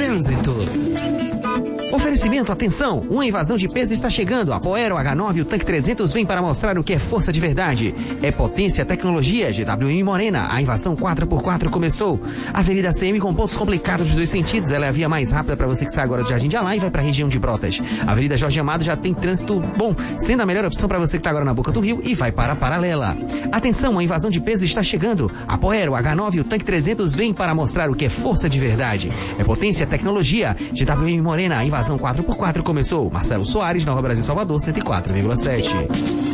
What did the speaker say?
Trânsito. Oferecimento, atenção, uma invasão de peso está chegando. A Poero H9 e o Tanque 300 vem para mostrar o que é força de verdade. É potência, tecnologia, GWM Morena. A invasão 4x4 começou. Avenida CM com pontos complicados de 2 sentidos. Ela é a via mais rápida para você que sai agora do Jardim de Alá e vai para a região de Brotas. Avenida Jorge Amado já tem trânsito bom, sendo a melhor opção para você que está agora na Boca do Rio e vai para a Paralela. Atenção, a invasão de peso está chegando. A Poero H9 e o Tanque 300 vem para mostrar o que é força de verdade. É potência, tecnologia, GWM Morena. A invasão 4x4 começou. Marcelo Soares, Nova Brasil, Salvador, 104,7.